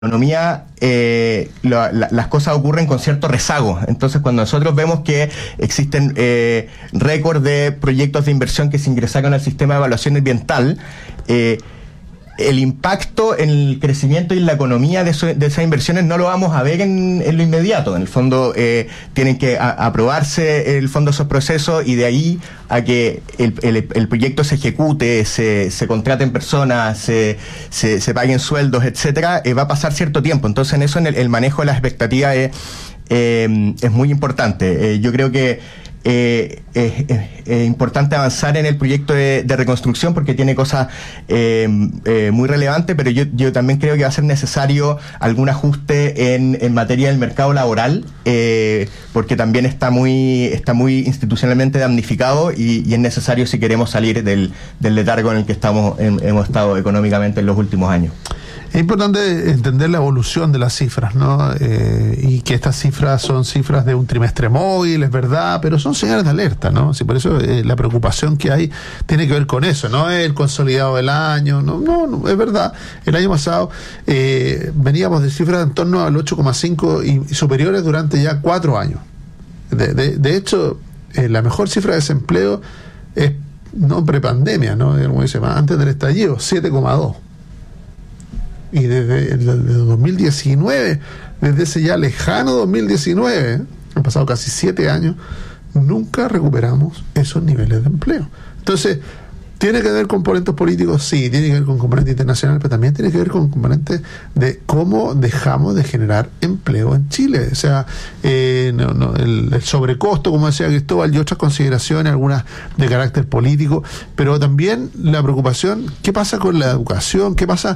economía las cosas ocurren con cierto rezago. Entonces, cuando nosotros vemos que existen récords de proyectos de inversión que se ingresaron al sistema de evaluación ambiental, el impacto en el crecimiento y en la economía de esas inversiones no lo vamos a ver en lo inmediato. En el fondo, tienen que aprobarse el fondo esos procesos, y de ahí a que el proyecto se ejecute, se contraten personas, se paguen sueldos, etcétera, va a pasar cierto tiempo. Entonces, en eso, el manejo de las expectativas es muy importante. Yo creo que es importante avanzar en el proyecto de reconstrucción, porque tiene cosas muy relevantes, pero yo también creo que va a ser necesario algún ajuste en materia del mercado laboral, porque también está muy institucionalmente damnificado, y es necesario si queremos salir del letargo en el que hemos estado económicamente en los últimos años. Es importante entender la evolución de las cifras, ¿no? Y que estas cifras son cifras de un trimestre móvil, es verdad, pero son señales de alerta, ¿no? Sí, por eso la preocupación que hay tiene que ver con eso, no es el consolidado del año, no, es verdad. El año pasado veníamos de cifras en torno al 8,5 y superiores durante ya 4 años. De hecho, la mejor cifra de desempleo es no prepandemia, ¿no? Como dice, antes del estallido, 7,2. Y desde 2019, desde ese ya lejano 2019, han pasado casi 7 años, nunca recuperamos esos niveles de empleo. Entonces, ¿tiene que ver con componentes políticos? Sí, tiene que ver con componentes internacionales, pero también tiene que ver con componentes de cómo dejamos de generar empleo en Chile. O sea, el sobrecosto, como decía Cristóbal, y otras consideraciones, algunas de carácter político, pero también la preocupación, ¿qué pasa con la educación? ¿Qué pasa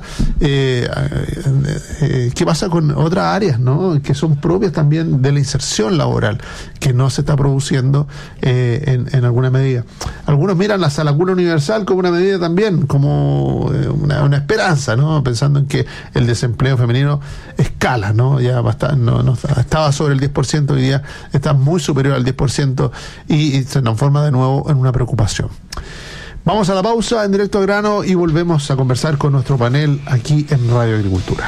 con otras áreas, ¿no?, que son propias también de la inserción laboral, que no se está produciendo en alguna medida? Algunos miran la sala cuna universal como una medida también, como una esperanza, ¿no?, pensando en que el desempleo femenino escala, ¿no? Ya estaba sobre el 10%, hoy día está muy superior al 10%, y se transforma de nuevo en una preocupación. Vamos a la pausa en Directo al Grano y volvemos a conversar con nuestro panel aquí en Radio Agricultura.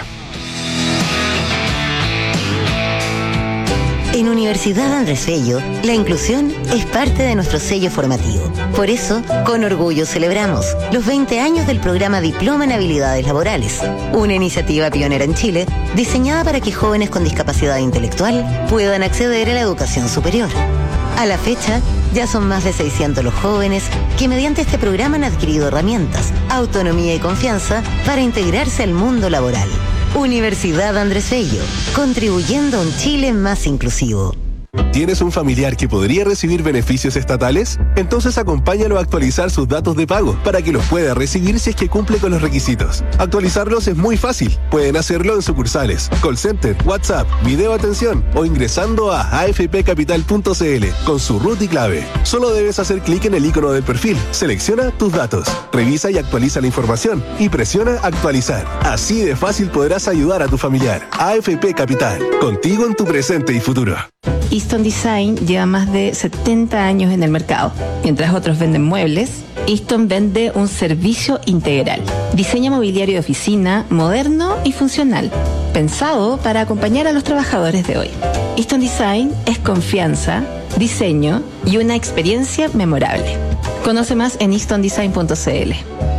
En Universidad Andrés Bello, la inclusión es parte de nuestro sello formativo. Por eso, con orgullo celebramos los 20 años del programa Diploma en Habilidades Laborales, una iniciativa pionera en Chile diseñada para que jóvenes con discapacidad intelectual puedan acceder a la educación superior. A la fecha, ya son más de 600 los jóvenes que mediante este programa han adquirido herramientas, autonomía y confianza para integrarse al mundo laboral. Universidad Andrés Bello, contribuyendo a un Chile más inclusivo. ¿Tienes un familiar que podría recibir beneficios estatales? Entonces acompáñalo a actualizar sus datos de pago para que los pueda recibir si es que cumple con los requisitos. Actualizarlos es muy fácil. Pueden hacerlo en sucursales, call center, WhatsApp, video atención o ingresando a afpcapital.cl con su root y clave. Solo debes hacer clic en el icono del perfil, selecciona tus datos, revisa y actualiza la información y presiona actualizar. Así de fácil podrás ayudar a tu familiar. AFP Capital, contigo en tu presente y futuro. Easton Design lleva más de 70 años en el mercado. Mientras otros venden muebles, Easton vende un servicio integral. Diseño mobiliario de oficina, moderno y funcional, pensado para acompañar a los trabajadores de hoy. Easton Design es confianza, diseño y una experiencia memorable. Conoce más en eastondesign.cl.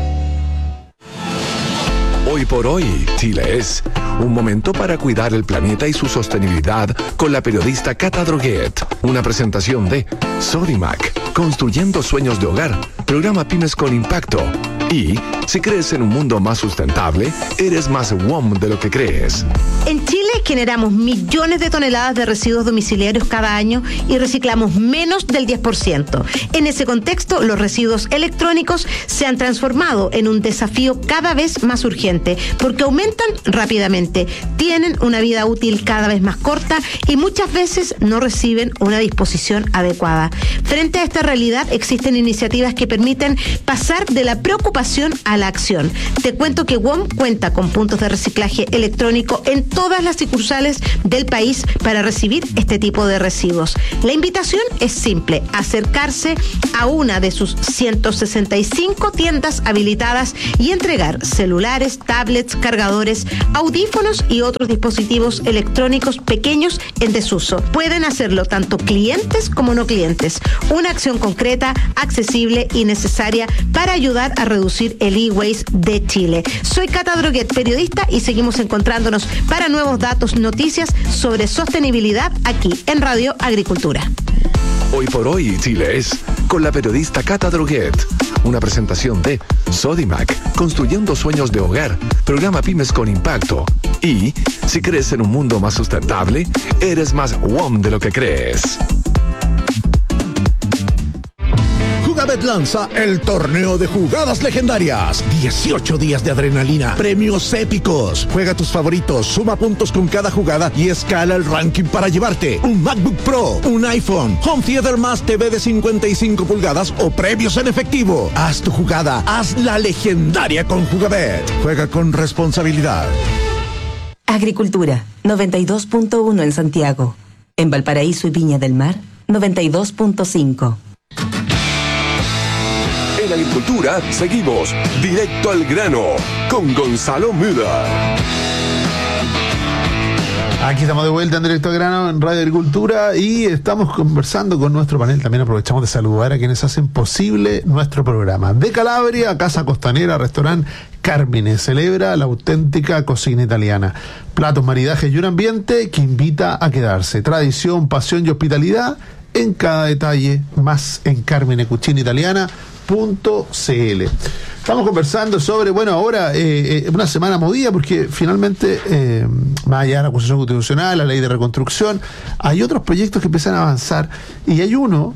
Hoy por hoy, Chile es un momento para cuidar el planeta y su sostenibilidad con la periodista Cata Droguet. Una presentación de Sodimac, construyendo sueños de hogar, programa Pymes con Impacto. Y si crees en un mundo más sustentable, eres más WOM de lo que crees. En Chile generamos millones de toneladas de residuos domiciliarios cada año y reciclamos menos del 10%. En ese contexto, los residuos electrónicos se han transformado en un desafío cada vez más urgente porque aumentan rápidamente, tienen una vida útil cada vez más corta y muchas veces no reciben una disposición adecuada. Frente a esta realidad, existen iniciativas que permiten pasar de la preocupación a la acción. Te cuento que WOM cuenta con puntos de reciclaje electrónico en todas las sucursales del país para recibir este tipo de residuos. La invitación es simple: acercarse a una de sus 165 tiendas habilitadas y entregar celulares, tablets, cargadores, audífonos y otros dispositivos electrónicos pequeños en desuso. Pueden hacerlo tanto clientes como no clientes. Una acción concreta, accesible y necesaria para ayudar a reducir el e-waste de Chile. Soy Cata Droguet, periodista, y seguimos encontrándonos para nuevos datos, noticias sobre sostenibilidad aquí en Radio Agricultura. Hoy por hoy, Chile es con la periodista Cata Droguet. Una presentación de Sodimac, construyendo sueños de hogar, programa Pymes con Impacto. Y, si crees en un mundo más sustentable, eres más WOM de lo que crees. Jugabet lanza el torneo de jugadas legendarias. 18 días de adrenalina, premios épicos. Juega tus favoritos, suma puntos con cada jugada y escala el ranking para llevarte un MacBook Pro, un iPhone, Home Theater más TV de 55 pulgadas o premios en efectivo. Haz tu jugada, hazla legendaria con Jugabet. Juega con responsabilidad. Agricultura, 92.1 en Santiago. En Valparaíso y Viña del Mar, 92.5. En Agricultura seguimos directo al grano con Gonzalo Müller. Aquí estamos de vuelta en Directo al Grano en Radio Agricultura y estamos conversando con nuestro panel. También aprovechamos de saludar a quienes hacen posible nuestro programa. De Calabria, Casa Costanera, Restaurante Carmine, celebra la auténtica cocina italiana. Platos, maridajes y un ambiente que invita a quedarse. Tradición, pasión y hospitalidad en cada detalle, más en carminecucinaitaliana.cl. Estamos conversando sobre, bueno, ahora una semana movida porque finalmente, más allá de la acusación constitucional, la ley de reconstrucción, hay otros proyectos que empiezan a avanzar y hay uno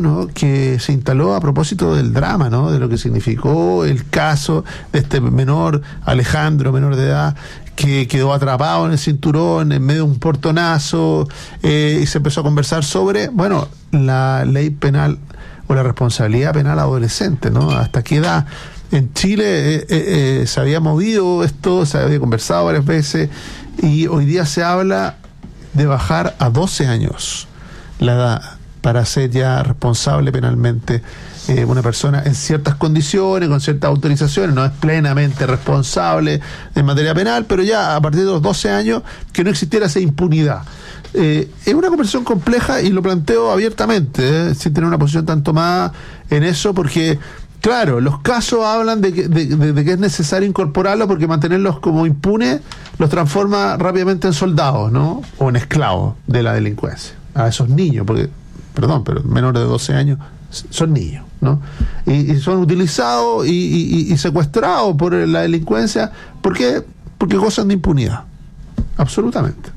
que se instaló a propósito del drama, ¿no? De lo que significó el caso de este menor, Alejandro, menor de edad, que quedó atrapado en el cinturón en medio de un portonazo, y se empezó a conversar sobre, bueno, la ley penal o la responsabilidad penal adolescente, ¿no? ¿Hasta qué edad? En Chile se había movido esto, se había conversado varias veces y hoy día se habla de bajar a 12 años la edad para ser ya responsable penalmente una persona en ciertas condiciones, con ciertas autorizaciones. No es plenamente responsable en materia penal, pero ya a partir de los 12 años que no existiera esa impunidad. Es una conversación compleja y lo planteo abiertamente, sin tener una posición tan tomada en eso, porque claro, los casos hablan de que es necesario incorporarlos porque mantenerlos como impunes los transforma rápidamente en soldados, ¿no? O en esclavos de la delincuencia. A esos niños, porque, perdón, pero menores de 12 años son niños, ¿no? Y son utilizados y secuestrados por la delincuencia. ¿Por qué? Porque gozan de impunidad. Absolutamente.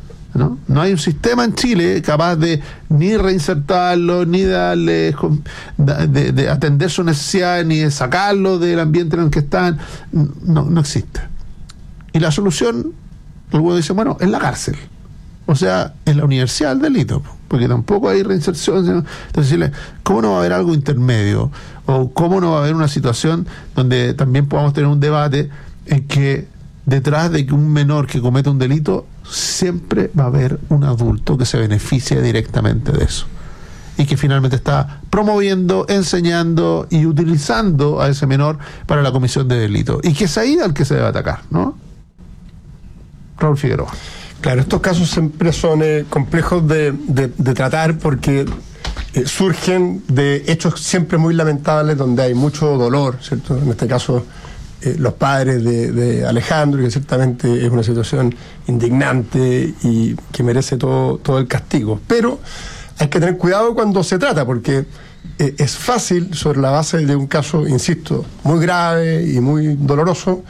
No hay un sistema en Chile capaz de ni reinsertarlo, ni darle de atender sus necesidades, ni de sacarlo del ambiente en el que están. No existe. Y la solución, algunos dicen, bueno, es la cárcel. O sea, en la universidad del delito, porque tampoco hay reinserción. Entonces, ¿cómo no va a haber algo intermedio? O ¿cómo no va a haber una situación donde también podamos tener un debate en que detrás de que un menor que cometa un delito, siempre va a haber un adulto que se beneficie directamente de eso? Y que finalmente está promoviendo, enseñando y utilizando a ese menor para la comisión de delito. Y que es ahí al que se debe atacar, ¿no? Raúl Figueroa. Claro, estos casos siempre son complejos de tratar porque surgen de hechos siempre muy lamentables donde hay mucho dolor, ¿cierto? En este caso, los padres de Alejandro, que ciertamente es una situación indignante y que merece todo el castigo. Pero hay que tener cuidado cuando se trata, porque es fácil, sobre la base de un caso, insisto, muy grave y muy doloroso,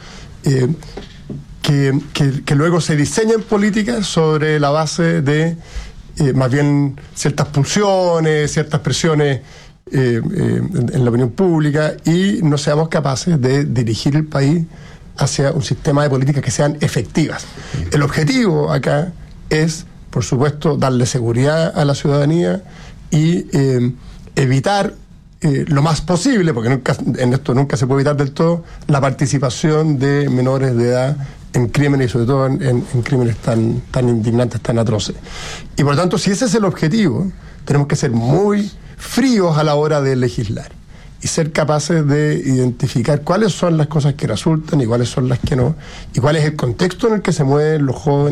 que luego se diseñen políticas sobre la base de más bien ciertas pulsiones, ciertas presiones en la opinión pública, y no seamos capaces de dirigir el país hacia un sistema de políticas que sean efectivas. El objetivo acá es, por supuesto, darle seguridad a la ciudadanía y evitar lo más posible, porque en esto nunca se puede evitar del todo, la participación de menores de edad en crímenes, y sobre todo en crímenes tan indignantes, tan atroces. Y por lo tanto, si ese es el objetivo, tenemos que ser muy fríos a la hora de legislar y ser capaces de identificar cuáles son las cosas que resultan y cuáles son las que no, y cuál es el contexto en el que se mueven los jóvenes